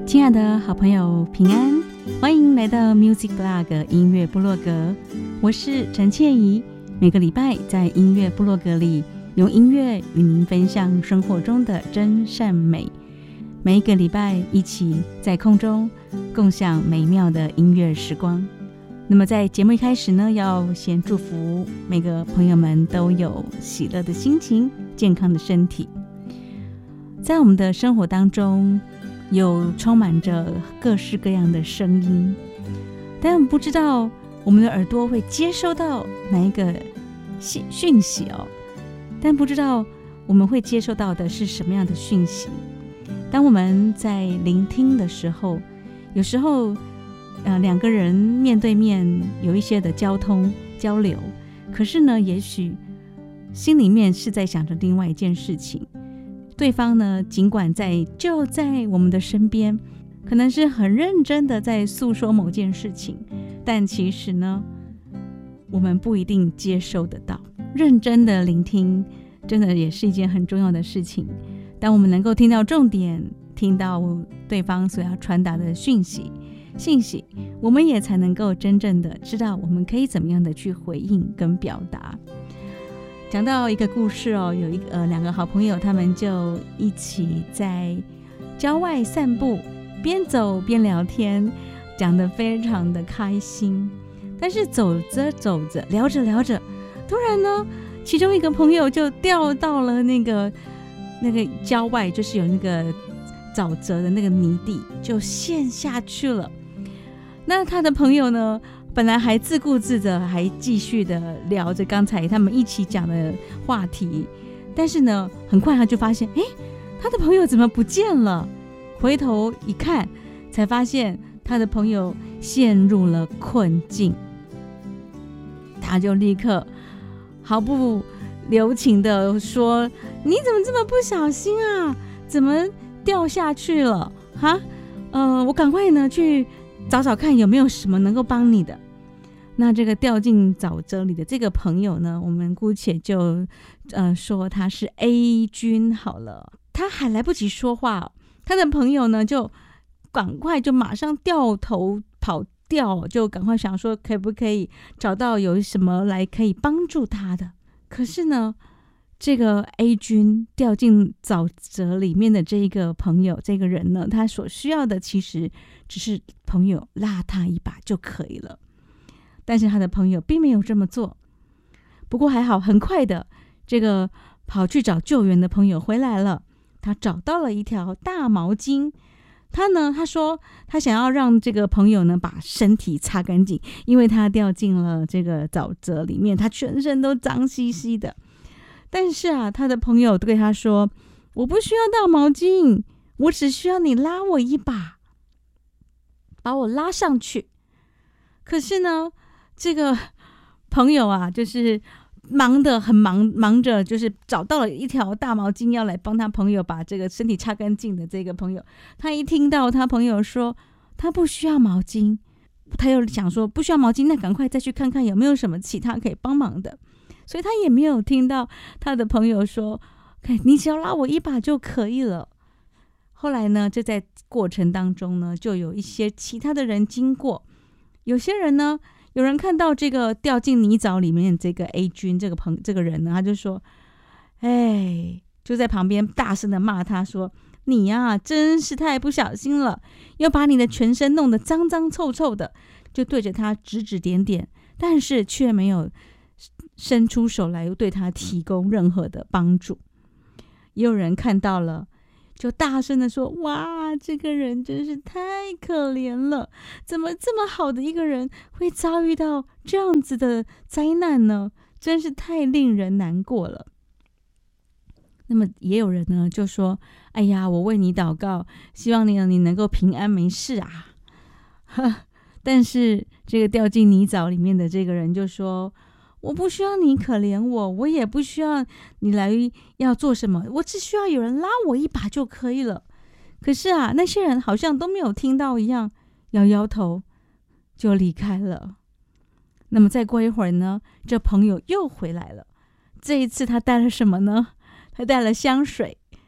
亲爱的好朋友平安，欢迎来到 Music Blog 音乐部落格，我是陈倩怡。每个礼拜在音乐部落格里，用音乐与您分享生活中的真善美。每一个礼拜一起在空中共享美妙的音乐时光。那么在节目一开始呢，要先祝福每个朋友们都有喜乐的心情，健康的身体。在我们的生活当中，有充满着各式各样的声音，但我们不知道我们的耳朵会接收到哪一个讯息哦，但不知道我们会接收到的是什么样的讯息。当我们在聆听的时候，有时候两个人面对面有一些的交流，可是呢，也许心里面是在想着另外一件事情。对方呢，尽管就在我们的身边，可能是很认真的在诉说某件事情，但其实呢，我们不一定接收得到。认真的聆听，真的也是一件很重要的事情。当我们能够听到重点，听到对方所要传达的信息，我们也才能够真正的知道我们可以怎么样的去回应跟表达。讲到一个故事哦，有两个好朋友，他们就一起在郊外散步，边走边聊天，讲得非常的开心。但是走着聊着，突然呢，其中一个朋友就掉到了那个郊外，就是有那个沼泽的那个泥地，就陷下去了。那他的朋友呢，本来还自顾自的，还继续的聊着刚才他们一起讲的话题，但是呢，很快他就发现，他的朋友怎么不见了？回头一看，才发现他的朋友陷入了困境。他就立刻毫不留情的说：“你怎么这么不小心啊？怎么掉下去了？哈，我赶快呢去找找看有没有什么能够帮你的。”那这个掉进沼泽里的这个朋友呢，我们姑且就说他是 A 君好了。他还来不及说话，他的朋友呢就赶快就马上掉头跑掉，就赶快想说可不可以找到有什么来可以帮助他的。可是呢，这个 A 君掉进沼泽里面的这一个朋友，这个人呢，他所需要的其实只是朋友拉他一把就可以了。但是他的朋友并没有这么做。不过还好，很快的，这个跑去找救援的朋友回来了，他找到了一条大毛巾。他说他想要让这个朋友呢把身体擦干净，因为他掉进了这个沼泽里面，他全身都脏兮兮的。但是啊，他的朋友对他说：“我不需要大毛巾，我只需要你拉我一把，把我拉上去。”可是呢，这个朋友啊，就是忙着，就是找到了一条大毛巾要来帮他朋友把这个身体擦干净的这个朋友，他一听到他朋友说他不需要毛巾，他又想说不需要毛巾，那赶快再去看看有没有什么其他可以帮忙的，所以他也没有听到他的朋友说你只要拉我一把就可以了。后来呢，这在过程当中呢，就有一些其他的人经过，有些人呢，有人看到这个掉进泥沼里面这个 A 君这个人呢，他就说就在旁边大声的骂他说：“你呀，真是太不小心了，要把你的全身弄得脏脏臭臭的。”就对着他指指点点，但是却没有伸出手来对他提供任何的帮助。也有人看到了，就大声的说：“哇，这个人真是太可怜了，怎么这么好的一个人会遭遇到这样子的灾难呢？真是太令人难过了。”那么也有人呢就说：“哎呀，我为你祷告，希望你能够平安没事啊。”但是这个掉进泥沼里面的这个人就说：“我不需要你可怜我，我也不需要你来要做什么，我只需要有人拉我一把就可以了。”可是啊，那些人好像都没有听到一样，摇摇头就离开了。那么再过一会儿呢，这朋友又回来了。这一次他带了什么呢？他带了香水，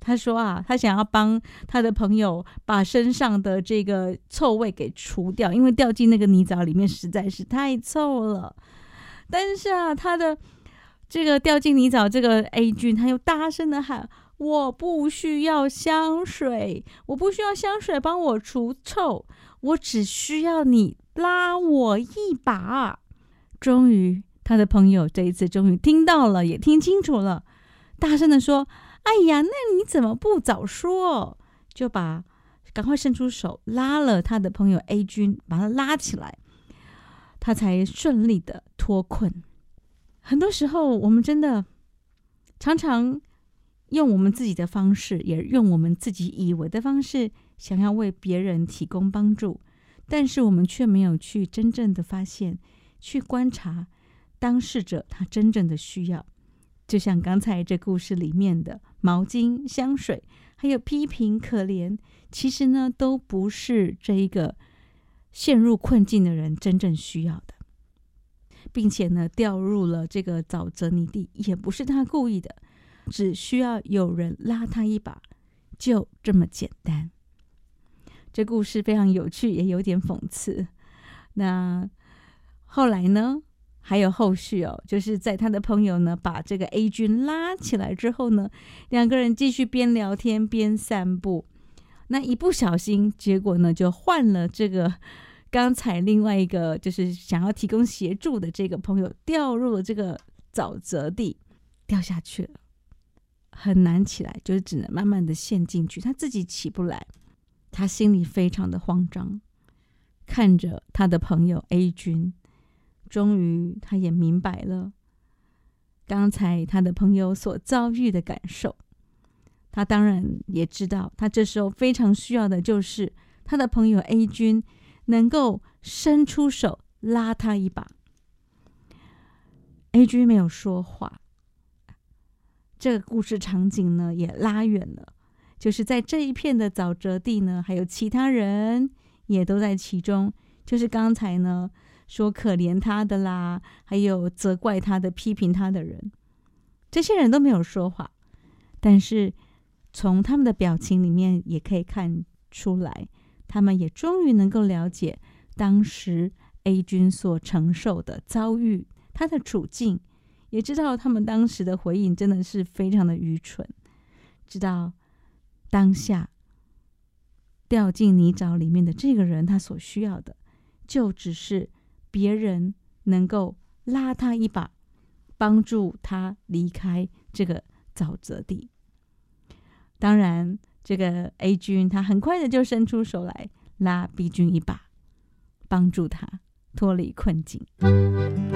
他说啊，他想要帮他的朋友把身上的这个臭味给除掉，因为掉进那个泥沼里面实在是太臭了。但是啊，他的这个掉进泥沼这个 A 君，他又大声的喊：我不需要香水，我不需要香水帮我除臭，我只需要你拉我一把。终于他的朋友这一次终于听到了，也听清楚了，大声的说：哎呀，那你怎么不早说？就赶快伸出手拉了他的朋友 A 君，把他拉起来，他才顺利的脱困。很多时候我们真的常常用我们自己的方式，也用我们自己以为的方式，想要为别人提供帮助，但是我们却没有去真正的发现，去观察当事者他真正的需要。就像刚才这故事里面的毛巾、香水，还有批评、可怜，其实呢都不是这一个陷入困境的人真正需要的，并且呢掉入了这个沼泽泥地也不是他故意的，只需要有人拉他一把，就这么简单。这故事非常有趣，也有点讽刺。那后来呢还有后续哦，就是在他的朋友呢把这个 A 君拉起来之后呢，两个人继续边聊天边散步。那一不小心，结果呢就换了这个刚才另外一个就是想要提供协助的这个朋友，掉入了这个沼泽地，掉下去了，很难起来，就是只能慢慢的陷进去，他自己起不来。他心里非常的慌张，看着他的朋友 A 君，终于他也明白了刚才他的朋友所遭遇的感受。他当然也知道，他这时候非常需要的就是他的朋友 A 君能够伸出手拉他一把。A 君没有说话，这个故事场景呢也拉远了，就是在这一片的沼泽地呢，还有其他人也都在其中，就是刚才呢说可怜他的啦，还有责怪他的、批评他的人，这些人都没有说话，但是从他们的表情里面也可以看出来，他们也终于能够了解当时 A 君所承受的遭遇，他的处境，也知道他们当时的回应真的是非常的愚蠢，知道当下掉进泥沼里面的这个人，他所需要的就只是别人能够拉他一把，帮助他离开这个沼泽地。当然这个 A 君他很快的就伸出手来拉 B 君一把，帮助他脱离困境。